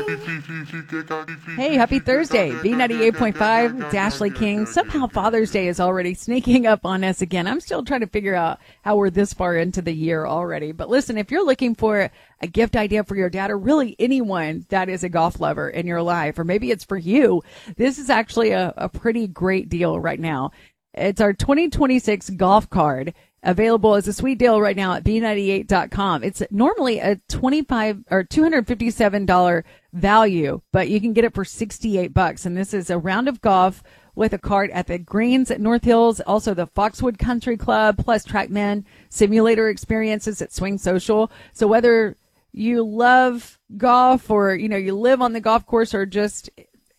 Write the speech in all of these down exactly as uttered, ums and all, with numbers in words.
Hey, happy Thursday. B ninety-eight point five, it's Ashley King. Somehow Father's Day is already sneaking up on us again. I'm still trying to figure out how we're this far into the year already. But listen, if you're looking for a gift idea for your dad or really anyone that is a golf lover in your life, or maybe it's for you, this is actually a, a pretty great deal right now. It's our twenty twenty-six golf card, available as a sweet deal right now at B ninety-eight dot com. It's normally a twenty-five or two hundred fifty-seven dollars value, but you can get it for sixty-eight bucks. And this is a round of golf with a card at the greens at North Hills, also the Foxwood Country Club, plus TrackMan simulator experiences at Swing Social. So whether you love golf or, you know, you live on the golf course or just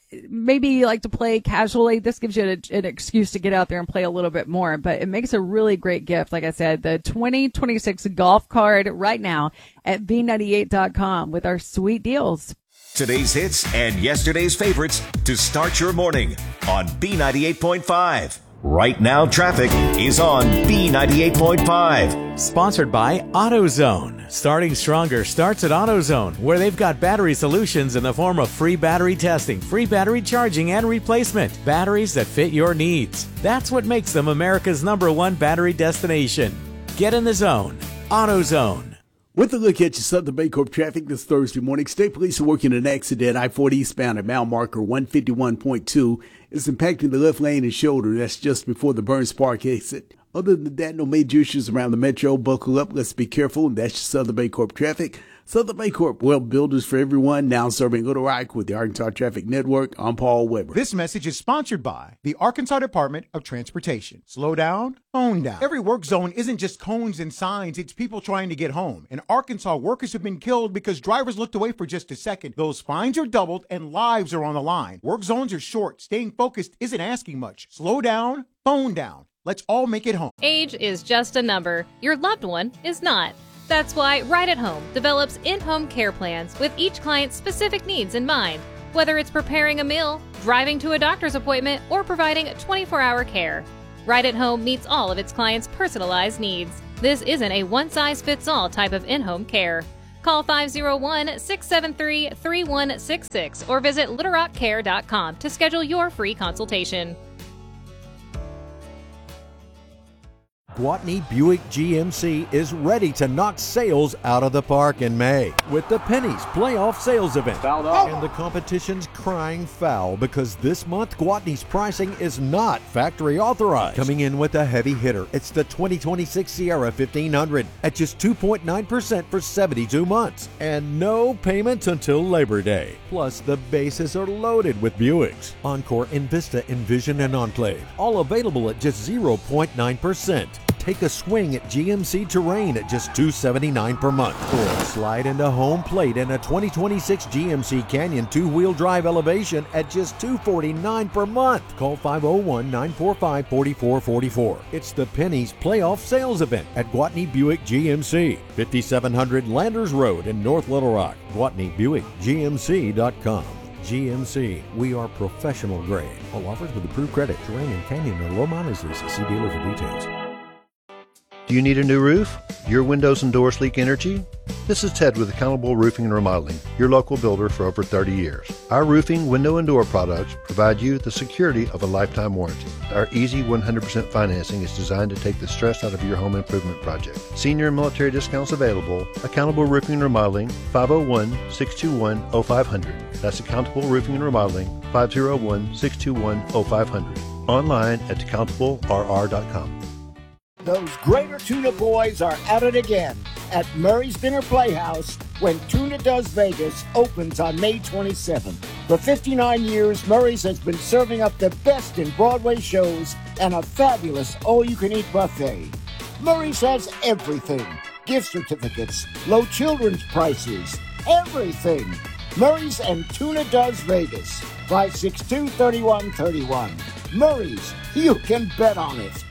maybe you like to play casually, this gives you an, an excuse to get out there and play a little bit more. But it makes a really great gift. Like I said, the twenty twenty-six golf card right now at B ninety-eight dot com with our sweet deals. Today's hits and yesterday's favorites to start your morning on B ninety-eight point five. Right now, traffic is on B ninety-eight point five. Sponsored by AutoZone. Starting stronger starts at AutoZone, where they've got battery solutions in the form of free battery testing, free battery charging, and replacement. Batteries that fit your needs. That's what makes them America's number one battery destination. Get in the zone. AutoZone. With a look at your Southern Baycorp traffic this Thursday morning, state police are working an accident. I forty eastbound at mile marker one fifty-one point two is impacting the left lane and shoulder. That's just before the Burns Park exit. Other than that, no major issues around the metro. Buckle up. Let's be careful. And that's your Southern Baycorp traffic. Southern Baycorp, well, builders for everyone, now serving Little Rock with the Arkansas Traffic Network. I'm Paul Weber. This message is sponsored by the Arkansas Department of Transportation. Slow down, phone down. Every work zone isn't just cones and signs, it's people trying to get home. In Arkansas, workers have been killed because drivers looked away for just a second. Those fines are doubled and lives are on the line. Work zones are short. Staying focused isn't asking much. Slow down, phone down. Let's all make it home. Age is just a number. Your loved one is not. That's why Right at Home develops in-home care plans with each client's specific needs in mind. Whether it's preparing a meal, driving to a doctor's appointment, or providing twenty-four hour care, Right at Home meets all of its clients' personalized needs. This isn't a one-size-fits-all type of in-home care. Call five oh one, six seven three, three one six six or visit little rock care dot com to schedule your free consultation. Gwatney Buick G M C is ready to knock sales out of the park in May with the Pennies Playoff Sales Event. And the competition's crying foul because this month Gwatney's pricing is not factory authorized. Coming in with a heavy hitter, it's the twenty twenty-six Sierra fifteen hundred at just two point nine percent for seventy-two months and no payments until Labor Day. Plus, the bases are loaded with Buicks. Encore, Envista, Envision, and Enclave, all available at just zero point nine percent. Take a swing at G M C Terrain at just two hundred seventy-nine dollars per month. Or slide into home plate in a twenty twenty-six G M C Canyon two-wheel drive elevation at just two hundred forty-nine dollars per month. Call five oh one, nine four five, four four four four. It's the Pennies Playoff Sales Event at Gwatney Buick G M C, fifty-seven hundred Landers Road in North Little Rock. Gwatney Buick G M C dot com. G M C, we are professional grade. All offers with approved credit. Terrain and Canyon are low mileage leases. See dealer for details. Do you need a new roof? Your windows and doors leak energy? This is Ted with Accountable Roofing and Remodeling, your local builder for over thirty years. Our roofing, window, and door products provide you the security of a lifetime warranty. Our easy one hundred percent financing is designed to take the stress out of your home improvement project. Senior and military discounts available. Accountable Roofing and Remodeling, five oh one, six two one, oh five hundred. That's Accountable Roofing and Remodeling, five oh one, six two one, oh five hundred. Online at accountable r r dot com. Those Greater Tuna boys are at it again at Murray's Dinner Playhouse when Tuna Does Vegas opens on May twenty-seventh. For fifty-nine years, Murray's has been serving up the best in Broadway shows and a fabulous all-you-can-eat buffet. Murray's has everything. Gift certificates, low children's prices, everything. Murray's and Tuna Does Vegas. five six two, three one three one. Murray's, you can bet on it.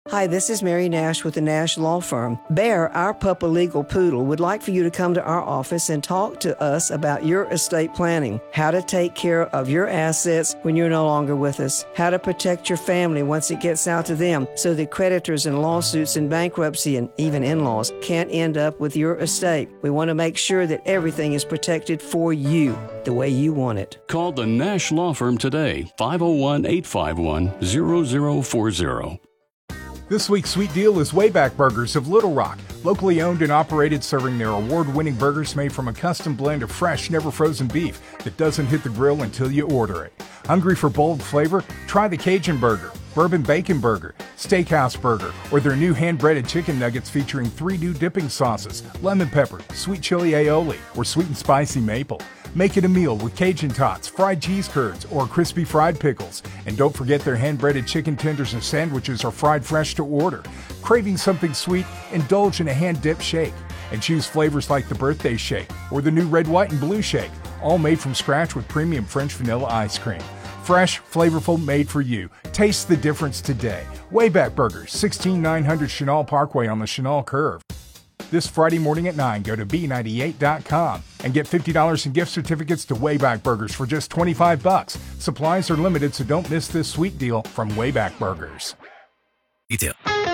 Hi, this is Mary Nash with the Nash Law Firm. Bear, our Puppa Legal Poodle, would like for you to come to our office and talk to us about your estate planning, how to take care of your assets when you're no longer with us, how to protect your family once it gets out to them so that creditors and lawsuits and bankruptcy and even in-laws can't end up with your estate. We want to make sure that everything is protected for you the way you want it. Call the Nash Law Firm today, five oh one, eight five one, zero zero four zero. This week's sweet deal is Wayback Burgers of Little Rock, locally owned and operated, serving their award-winning burgers made from a custom blend of fresh, never-frozen beef that doesn't hit the grill until you order it. Hungry for bold flavor? Try the Cajun Burger, Bourbon Bacon Burger, Steakhouse Burger, or their new hand-breaded chicken nuggets featuring three new dipping sauces, lemon pepper, sweet chili aioli, or sweet and spicy maple. Make it a meal with Cajun tots, fried cheese curds, or crispy fried pickles. And don't forget their hand-breaded chicken tenders and sandwiches are fried fresh to order. Craving something sweet? Indulge in a hand-dipped shake. And choose flavors like the birthday shake or the new red, white, and blue shake, all made from scratch with premium French vanilla ice cream. Fresh, flavorful, made for you. Taste the difference today. Wayback Burgers, sixteen nine hundred Chenal Parkway on the Chenal Curve. This Friday morning at nine, go to B ninety-eight dot com and get fifty dollars in gift certificates to Wayback Burgers for just twenty-five bucks. Supplies are limited, so don't miss this sweet deal from Wayback Burgers. Detail.